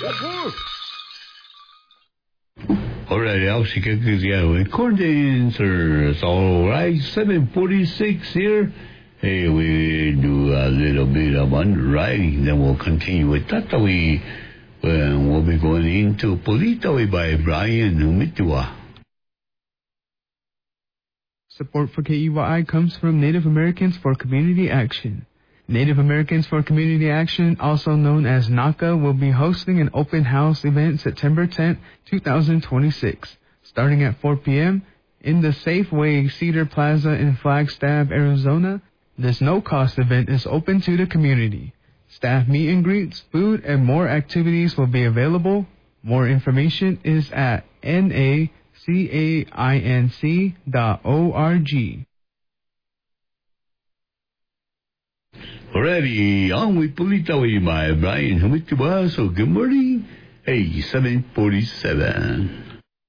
All right, Elsie, get this going. Condenser, it's all right. 7:46 here. Hey, we do a little bit of underwriting, then we'll continue with Tatawi. We'll be going into Politawi by Brian Humitua. Support for KEYI comes from Native Americans for Community Action. Native Americans for Community Action, also known as NACA, will be hosting an open house event September 10th, 2026, starting at 4 p.m. in the Safeway Cedar Plaza in Flagstaff, Arizona. This no-cost event is open to the community. Staff meet and greets, food, and more activities will be available. More information is at nacainc.org. Alrighty, on with Politawi by Brian Humitua. So good morning. Hey, 7:47.